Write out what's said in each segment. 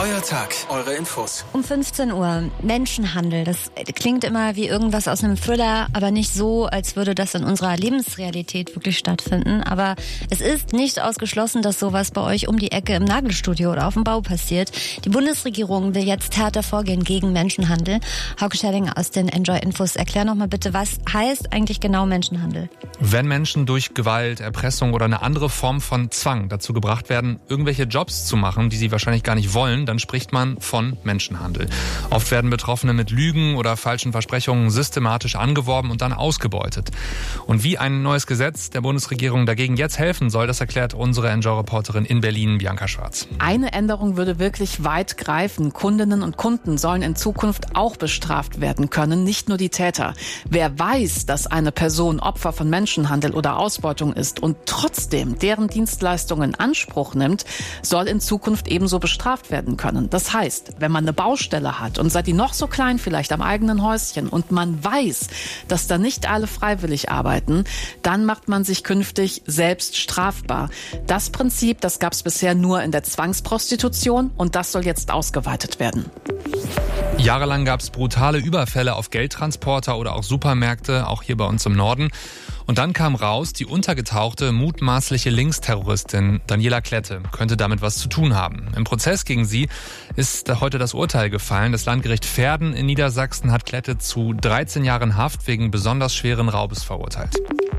euer Tag, eure Infos. Um 15 Uhr, Menschenhandel. Das klingt immer wie irgendwas aus einem Thriller, aber nicht so, als würde das in unserer Lebensrealität wirklich stattfinden. Aber es ist nicht ausgeschlossen, dass sowas bei euch um die Ecke im Nagelstudio oder auf dem Bau passiert. Die Bundesregierung will jetzt härter vorgehen gegen Menschenhandel. Hauke Scherding aus den Enjoy Infos, erklär noch mal bitte, was heißt eigentlich genau Menschenhandel? Wenn Menschen durch Gewalt, Erpressung oder eine andere Form von Zwang dazu gebracht werden, irgendwelche Jobs zu machen, die sie wahrscheinlich gar nicht wollen, dann spricht man von Menschenhandel. Oft werden Betroffene mit Lügen oder falschen Versprechungen systematisch angeworben und dann ausgebeutet. Und wie ein neues Gesetz der Bundesregierung dagegen jetzt helfen soll, das erklärt unsere Enjoy-Reporterin in Berlin, Bianca Schwarz. Eine Änderung würde wirklich weit greifen. Kundinnen und Kunden sollen in Zukunft auch bestraft werden können, nicht nur die Täter. Wer weiß, dass eine Person Opfer von Menschenhandel oder Ausbeutung ist und trotzdem deren Dienstleistungen in Anspruch nimmt, soll in Zukunft ebenso bestraft werden können. Das heißt, wenn man eine Baustelle hat und sei die noch so klein vielleicht am eigenen Häuschen und man weiß, dass da nicht alle freiwillig arbeiten, dann macht man sich künftig selbst strafbar. Das Prinzip, das gab es bisher nur in der Zwangsprostitution und das soll jetzt ausgeweitet werden. Jahrelang gab es brutale Überfälle auf Geldtransporter oder auch Supermärkte, auch hier bei uns im Norden. Und dann kam raus, die untergetauchte, mutmaßliche Linksterroristin Daniela Klette könnte damit was zu tun haben. Im Prozess gegen sie ist heute das Urteil gefallen. Das Landgericht Verden in Niedersachsen hat Klette zu 13 Jahren Haft wegen besonders schweren Raubes verurteilt.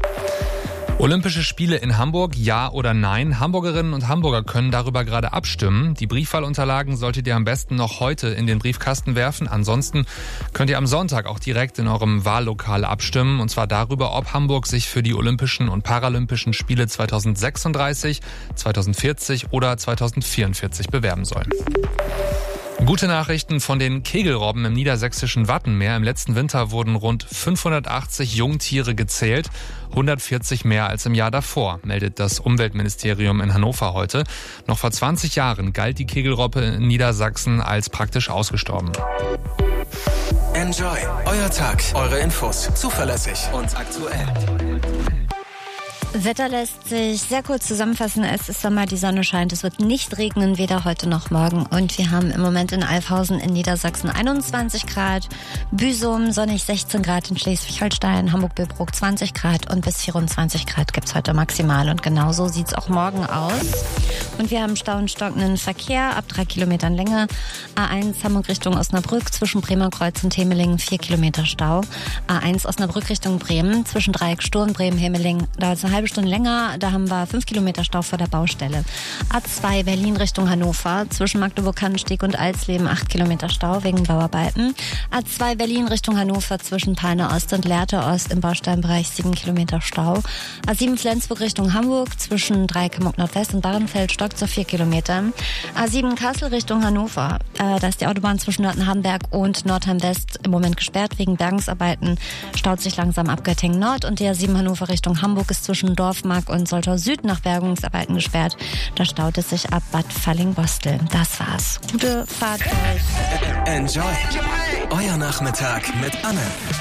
Olympische Spiele in Hamburg, ja oder nein? Hamburgerinnen und Hamburger können darüber gerade abstimmen. Die Briefwahlunterlagen solltet ihr am besten noch heute in den Briefkasten werfen. Ansonsten könnt ihr am Sonntag auch direkt in eurem Wahllokal abstimmen. Und zwar darüber, ob Hamburg sich für die Olympischen und Paralympischen Spiele 2036, 2040 oder 2044 bewerben soll. Gute Nachrichten von den Kegelrobben im niedersächsischen Wattenmeer. Im letzten Winter wurden rund 580 Jungtiere gezählt, 140 mehr als im Jahr davor, meldet das Umweltministerium in Hannover heute. Noch vor 20 Jahren galt die Kegelrobbe in Niedersachsen als praktisch ausgestorben. Enjoy, euer Tag, eure Infos, zuverlässig und aktuell. Wetter lässt sich sehr kurz zusammenfassen. Es ist Sommer, die Sonne scheint. Es wird nicht regnen, weder heute noch morgen. Und wir haben im Moment in Alfhausen in Niedersachsen 21 Grad, Büsum sonnig 16 Grad in Schleswig-Holstein, Hamburg-Billbrook 20 Grad und bis 24 Grad gibt's heute maximal. Und genauso sieht's auch morgen aus. Und wir haben Stau und stockenden Verkehr ab 3 Kilometern Länge. A1 Hamburg Richtung Osnabrück zwischen Bremerkreuz und Hemelingen 4 Kilometer Stau. A1 Osnabrück Richtung Bremen zwischen Dreieck Sturm, Bremen-Hemelingen. Da ist eine halbe Stunde länger, da haben wir 5 Kilometer Stau vor der Baustelle. A2 Berlin Richtung Hannover, zwischen Magdeburg-Kannensteg und Alsleben 8 Kilometer Stau wegen Bauarbeiten. A2 Berlin Richtung Hannover, zwischen Peine Ost und Lehrte Ost im Bausteinbereich 7 Kilometer Stau. A7 Flensburg Richtung Hamburg, zwischen Dreieck Hamburg Nordwest und Bahrenfeld stockt so 4 Kilometer. A7 Kassel Richtung Hannover, da ist die Autobahn zwischen Nordheim-Hardenberg und Nordheim-West im Moment gesperrt wegen Bergungsarbeiten, staut sich langsam ab Göttingen Nord und die A7 Hannover Richtung Hamburg ist zwischen Dorfmark und Soltau Süd nach Bergungsarbeiten gesperrt. Da staut es sich ab Bad Falling-Bostel. Das war's. Gute Fahrt euch. Enjoy, euer Nachmittag mit Anne.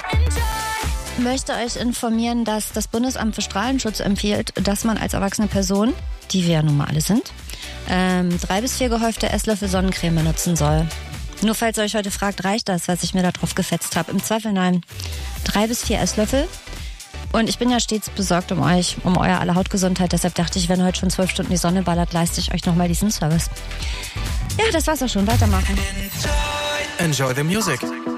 Ich möchte euch informieren, dass das Bundesamt für Strahlenschutz empfiehlt, dass man als erwachsene Person, die wir ja nun mal alle sind, 3 bis 4 gehäufte Esslöffel Sonnencreme benutzen soll. Nur falls ihr euch heute fragt, reicht das, was ich mir da drauf gefetzt habe? Im Zweifel nein. 3 bis 4 Esslöffel. Und ich bin ja stets besorgt um euch, um euer aller Hautgesundheit. Deshalb dachte ich, wenn heute schon 12 Stunden die Sonne ballert, leiste ich euch nochmal diesen Service. Ja, das war's auch schon. Weitermachen. Enjoy the music.